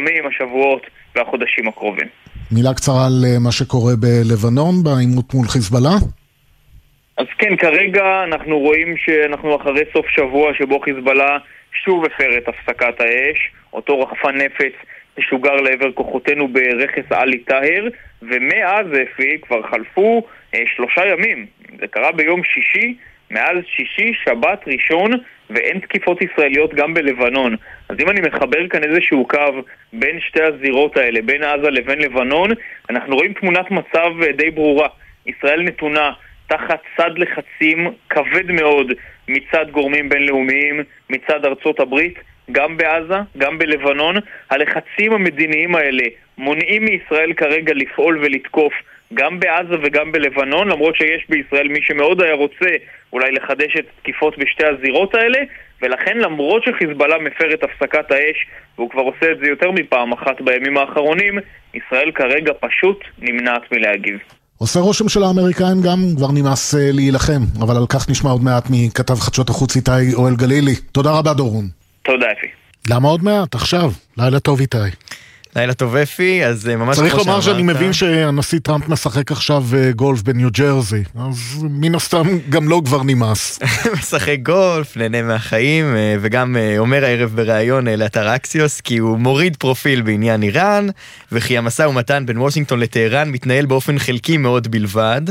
הימים, השבועות והחודשים הקרובים. מילה קצרה על מה שקורה בלבנון, בעימות מול חיזבאללה? אז כן, כרגע אנחנו רואים שאנחנו אחרי סוף שבוע שבו חיזבאללה שוב הפר את הפסקת האש. אותו רחפן נפץ משוגר לעבר כוחותינו ברכס עלי טהר, ומאז כבר חלפו 3 ימים. זה קרה ביום שישי, מאז שישי, שבת, ראשון, ואין תקיפות ישראליות גם בלבנון. אז אם אני מחבר כאן איזשהו קו בין שתי הזירות האלה, בין עזה לבין לבנון, אנחנו רואים תמונת מצב די ברורה. ישראל נתונה תחת צד לחצים כבד מאוד מצד גורמים בינלאומיים, מצד ארצות הברית, גם בעזה, גם בלבנון. הלחצים המדיניים האלה מונעים מישראל כרגע לפעול ולתקוף גם בעזה וגם בלבנון, למרות שיש בישראל מי שמאוד היה רוצה אולי לחדש את תקיפות בשתי הזירות האלה, ולכן למרות שחיזבאללה מפר את הפסקת האש, והוא כבר עושה את זה יותר מפעם אחת בימים האחרונים, ישראל כרגע פשוט נמנעת מלהגיב. עושה רושם של האמריקאים גם כבר נמאס להילחם, אבל על כך נשמע עוד מעט מכתב חדשות החוץ איתי אוהל גלילי. תודה רבה דורון. תודה אפי. למה עוד מעט? עכשיו. לילה טוב איתי. לילה טוב אפי, אז ממש צריך לומר שאני מבין שהנשיא טראמפ משחק עכשיו גולף בניו ג'רזי, אז מן הסתם גם לא כבר נמאס. משחק גולף, נהנה מהחיים, וגם אומר הערב בראיון לאתר אקסיוס, כי הוא מוריד פרופיל בעניין איראן, וכי המשא ומתן בין וושינגטון לטהרן מתנהל באופן חלקי מאוד בלבד.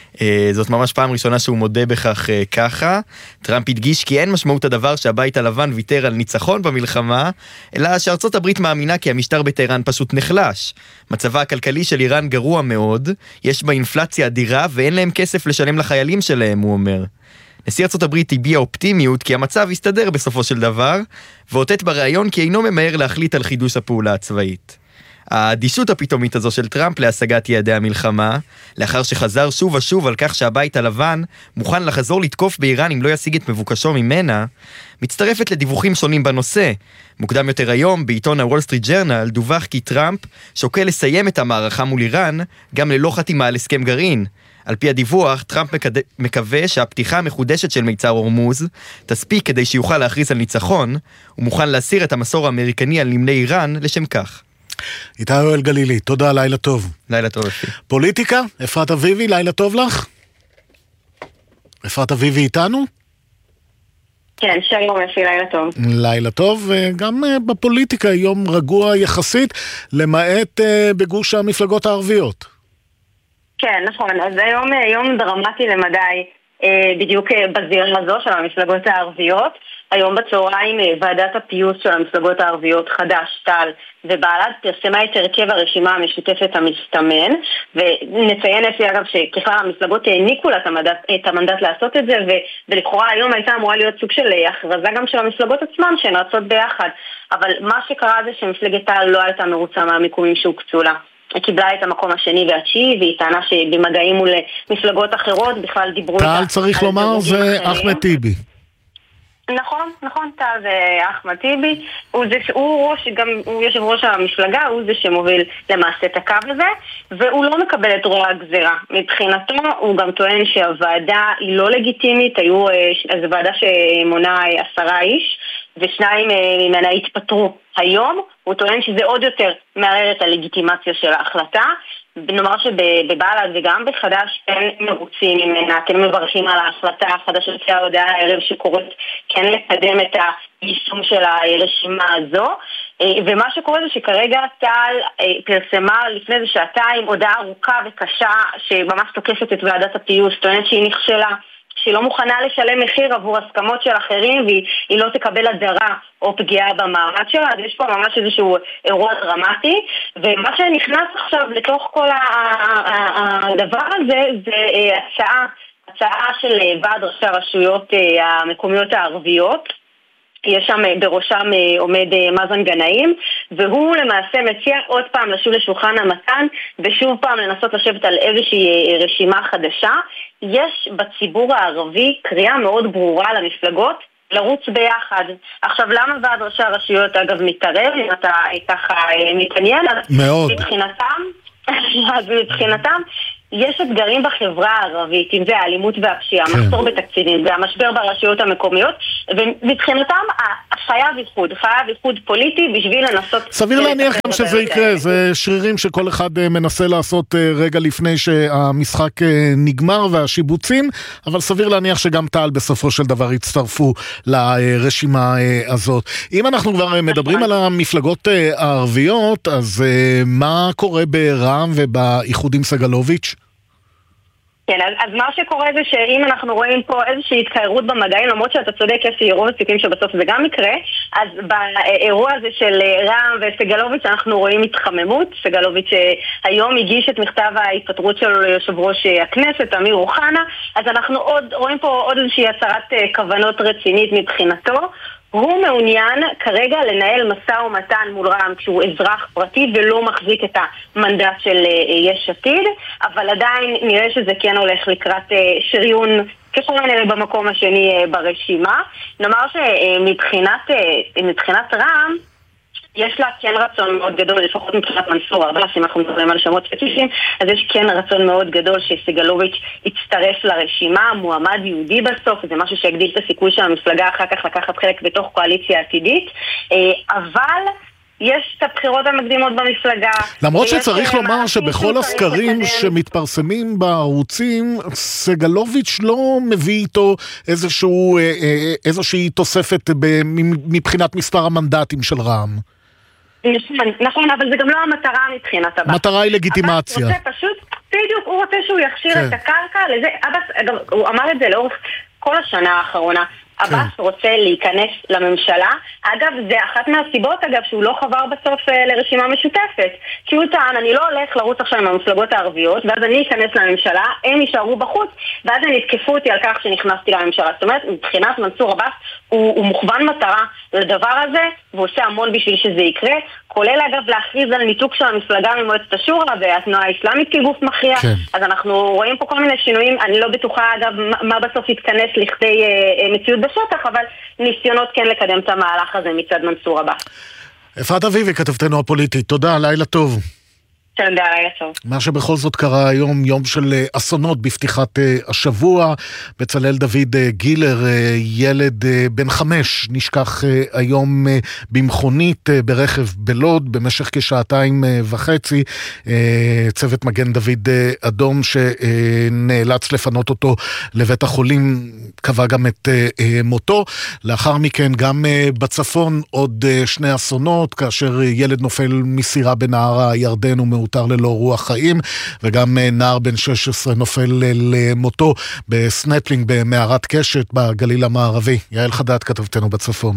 זאת ממש פעם ראשונה שהוא מודה בכך ככה. טראמפ הדגיש כי אין משמעות הדבר שהבית הלבן ויתר על ניצחון במלחמה, אלא שארצות הברית מאמינה כי המשטר בטהרן פשוט נחלש. מצבה הכלכלי של איראן גרוע מאוד, יש בה אינפלציה אדירה ואין להם כסף לשלם לחיילים שלהם, הוא אומר. נשיא ארצות הברית הביע אופטימיות כי המצב יסתדר בסופו של דבר, ואותת בראיון כי אינו ממהר להחליט על חידוש הפעולה הצבאית. האדישות הפתאומית הזו של טראמפ להשגת יעדי המלחמה, לאחר שחזר שוב ושוב על כך שהבית הלבן מוכן לחזור לתקוף באיראן אם לא ישיג את מבוקשו ממנה, מצטרפת לדיווחים שונים בנושא. מוקדם יותר היום, בעיתון הוול סטריט ג'ורנל, דווח כי טראמפ שוקל לסיים את המערכה מול איראן, גם ללא חתימה על הסכם גרעין. על פי הדיווח, טראמפ מקווה שהפתיחה המחודשת של מיצר הורמוז תספיק כדי שיוכל להכריז על ניצחון, ומוכן להסיר את המסור האמריקני על נמלי איראן לשם כך. איתי אוהל גלילי, תודה, לילה טוב. לילה טוב אפי. פוליטיקה, אפרת אביבי, לילה טוב לך? אפרת אביבי איתנו? כן, שלום אפי, לילה טוב. לילה טוב, וגם בפוליטיקה יום רגוע יחסית, למעט בגוש המפלגות הערביות. כן, נכון, אז היום יום דרמטי למדי, בדיוק בזירה הזו של המפלגות הערביות. היום בצהריים ועדת הפיוס של המפלגות הערביות, חד"ש, תע"ל ובל"ד, פרסמה את הרכב הרשימה המשותפת המסתמן, ונציין אפי אגב שככלל המפלגות העניקו לה את המנדט לעשות את זה, ולכאורה היום הייתה אמורה להיות סוג של הכרזה גם של המפלגות עצמן שהן רצות ביחד, אבל מה שקרה זה שמפלגת תע"ל לא הייתה מרוצה מהמיקומים שהוקצו לה. היא קיבלה את המקום השני והתשיעי, והיא טענה שבמגעים מול מפלגות אחרות בכלל דיברו איתה. תע"ל צריך לומר זה אחמד טיבי. נכון, טל זה אחמד טיבי, הוא יושב ראש המפלגה, הוא זה שמוביל למעשה את הקו הזה, והוא לא מקבל את רוע הגזירה. מבחינתו הוא גם טוען שהוועדה היא לא לגיטימית, זו ועדה שמונה 10 איש, ושניים ממנה התפטרו היום, הוא טוען שזה עוד יותר מערער את הלגיטימציה של ההחלטה, נאמר שבבל"ד וגם בחד"ש כן מרוצים ממנה, כן מברכים על ההחלטה החדשה של ההודעה הערב שקוראת כן לקדם את היישום של הרשימה הזו, ומה שקורה זה שכרגע תע"ל פרסמה לפני זה שעתיים הודעה ארוכה וקשה שממש תוקפת את ועדת הפיוס, טוענת שהיא נכשלה, שהיא לא מוכנה לשלם מחיר עבור הסכמות של אחרים והיא לא תקבל הדרה או פגיעה במעמד שלה, אז יש פה ממש איזשהו אירוע דרמטי, ומה שנכנס עכשיו לתוך כל הדבר הזה זה הצעה של ועד ראשי הרשויות המקומיות הערביות, יש שם בראשם עומד מאזן גנאים, והוא למעשה מציע עוד פעם לשוב לשולחן המתן, ושוב פעם לנסות לשבת על איזושהי רשימה חדשה. יש בציבור הערבי קריאה מאוד ברורה למפלגות לרוץ ביחד. עכשיו, למה ועד ראשי הרשויות אגב מתערב, אם אתה ככה מתעניין? מאוד. מבחינתם, יש אתגרים בחברה הערבית, אם זה האלימות והפשיעה, מחסור בתקציבים, והמשבר ברשויות המקומיות, ומבחינתם חייב ייחוד פוליטי בשביל לנסות... סביר להניח גם שזה יקרה, זה שרירים שכל אחד מנסה לעשות רגע לפני שהמשחק נגמר והשיבוצים, אבל סביר להניח שגם טל בסופו של דבר יצטרפו לרשימה הזאת. אם אנחנו כבר מדברים על המפלגות הערביות, אז מה קורה ברע"מ ובאיחוד עם סגלוביץ'? כן, אז מה שקורה זה שאם אנחנו רואים פה איזושהי התקיירות במגעים, למרות שאתה צודק, יש רוב הסיכויים שבסוף זה גם יקרה, אז באירוע הזה של רע"מ וסגלוביץ' אנחנו רואים התחממות. סגלוביץ' היום הגיש את מכתב ההתפטרות של יושב ראש הכנסת, אמיר אוחנה, אז אנחנו רואים פה עוד איזושהי הצהרת כוונות רצינית מבחינתו. הוא מעוניין כרגע לנהל משא ומתן מול רע"מ כשהוא אזרח פרטי ולא מחזיק את המנדט של יש עתיד, אבל עדיין נראה שזה כן הולך לקראת שריון ככל הנראה במקום השני ברשימה. נאמר שמבחינת רע"מ יש לה כן רצון מאוד גדול, לפחות מבחינת מנסור עבאס, אם אנחנו מדברים על שמות ספציפיים, אז יש כן רצון מאוד גדול שסגלוביץ' יצטרף לרשימה, מועמד יהודי בסוף, זה משהו שהגדיל את הסיכוי של המפלגה אחר כך לקחת חלק בתוך קואליציה עתידית, אבל יש את הבחירות המקדימות במפלגה. למרות שצריך לומר שבכל הסקרים שמתפרסמים בערוצים, סגלוביץ' לא מביא איתו איזושהי תוספת מבחינת מספר המנדטים של רע"מ. נכון, אבל זה גם לא המטרה מבחינת הבא. מטרה היא לגיטימציה. בדיוק, הוא רוצה שהוא יכשיר את הקרקע לזה. הוא אמר את זה לאורך כל השנה האחרונה. עבאס רוצה להיכנס לממשלה. אגב, זה אחת מהסיבות, שהוא לא חבר בסוף לרשימה משותפת. כי הוא טען, אני לא הולך לרוץ עכשיו עם המפלגות הערביות, ואז אני אכנס לממשלה, הם יישארו בחוץ, ואז הם יתקפו אותי על כך שנכנסתי לממשלה. זאת אומרת, מבחינת מנסור עבאס, הוא מוכוון מטרה לדבר הזה, והוא עושה המון בשביל שזה יקרה, כולל אגב להכריז על ניתוק של המפלגה ממועצת השורא והתנועה האסלאמית כגוף מכריע. אז אנחנו רואים פה כל מיני שינויים, אני לא בטוחה אגב מה בסוף יתכנס לכדי מציאות בשטח, אבל ניסיונות כן לקדם את המהלך הזה מצד מנסור עבאס. אפרת אביבי, כתבתנו הפוליטית, תודה, לילה טוב. מה שבכל זאת קרה היום, יום של אסונות בפתיחת השבוע. בצלאל דוד גילר, ילד בן 5, נשכח היום במכונית ברכב בלוד במשך כשעתיים וחצי. צוות מגן דוד אדום שנאלץ לפנות אותו לבית החולים קבע גם את מותו. לאחר מכן גם בצפון עוד 2 אסונות, כאשר ילד נופל מסירה בנהר הירדן ומאותר ללא רוח חיים, וגם נער בן 16 נופל למותו בסנפלינג במערת קשת בגליל המערבי. יעל חדד, כתבתנו בצפון.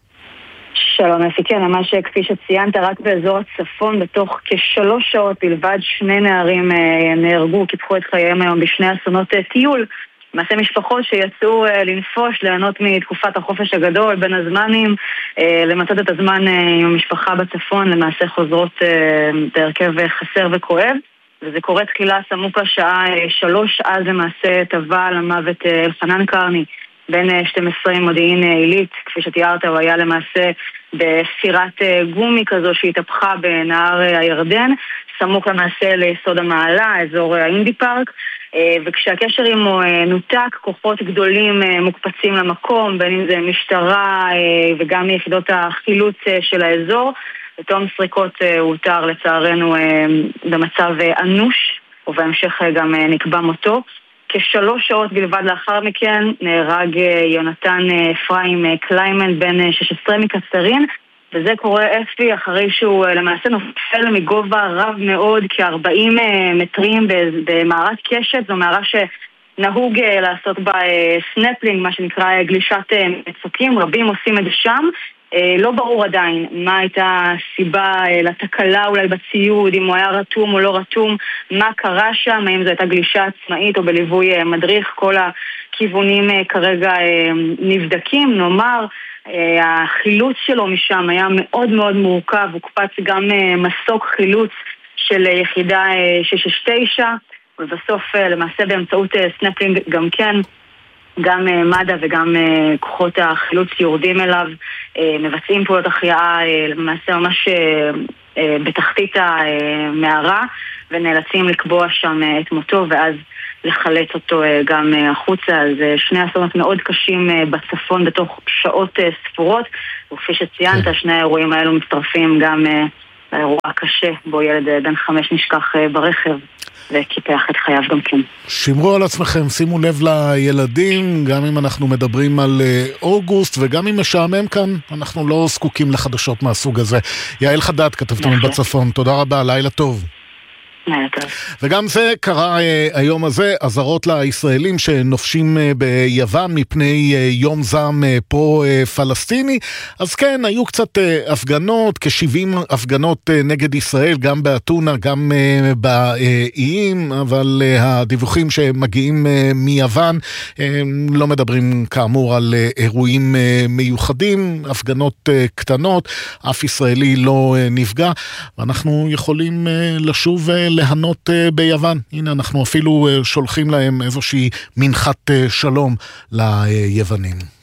שלום אפי, כן, ממש כפי שציינת, רק באזור הצפון בתוך כ3 שעות בלבד 2 נערים נהרגו, קיפחו את חייהם היום בשני אסונות טיול. מעשה משפחות שיצאו לנפוש, ליהנות מתקופת החופש הגדול בין הזמנים, למצות את הזמן עם המשפחה בצפון, למעשה חוזרות בהרכב חסר וכואב, וזה קורה תחילה סמוך לשעה 3, אז למעשה טבע למוות אלחנן קרני, בן 12 מודיעין עילית, כפי שתיארת, הוא היה למעשה בסירת גומי כזו שהתהפכה בנהר הירדן, סמוך למעשה ליסוד המעלה, אזור האינדי פארק, וכשהקשר עמו נותק, כוחות גדולים מוקפצים למקום, בין אם זה משטרה וגם יחידות החילוץ של האזור. בתום סריקות הוא הותר לצערנו במצב אנוש, ובהמשך גם נקבע מותו. כ3 שעות בלבד לאחר מכן נהרג יונתן אפרים קליימן בן 16 מקצרין, וזה קורה אפי אחרי שהוא למעשה נופל מגובה רב מאוד, כ40 מטרים במערת קשת. זו מערה שנהוג לעשות בה סנפלינג, מה שנקרא גלישת מצוקים, רבים עושים את זה שם. לא ברור עדיין מה הייתה הסיבה לתקלה אולי בציוד, אם הוא היה רתום או לא רתום, מה קרה שם, האם זו הייתה גלישה עצמאית או בליווי מדריך. כל הכיוונים כרגע נבדקים. נאמר, החילוץ שלו משם היה מאוד מאוד מורכב, הוקפץ גם מסוק חילוץ של יחידה 669, ובסוף למעשה באמצעות סנפלינג גם כן, גם מד"א וגם כוחות החילוץ יורדים אליו, מבצעים פעולות החייאה למעשה ממש בתחתית המערה, ונאלצים לקבוע שם את מותו ואז לחלץ אותו גם החוצה. אז שני אסונות מאוד קשים בצפון בתוך שעות ספורות, וכפי שציינת, שני האירועים האלו מצטרפים גם לאירוע הקשה בו ילד בן 5 נשכח ברכב וקיפח את חייו גם כן. שמרו על עצמכם, שימו לב לילדים, גם אם אנחנו מדברים על אוגוסט וגם אם משעמם כאן, אנחנו לא זקוקים לחדשות מהסוג הזה. יעל חדד, כתבתנו בצפון, תודה רבה, לילה טוב. וגם זה קרה היום הזה, עזרות לישראלים שנופשים ביוון מפני יום זעם פרו-פלסטיני. אז כן, היו קצת הפגנות, כ-70 הפגנות נגד ישראל, גם באתונה, גם באיים, אבל הדיווחים שמגיעים מיוון לא מדברים כאמור על אירועים מיוחדים, הפגנות קטנות, אף ישראלי לא נפגע, ואנחנו יכולים לשוב להנות ביוון. הנה, אנחנו אפילו שולחים להם איזושהי מנחת שלום ליוונים.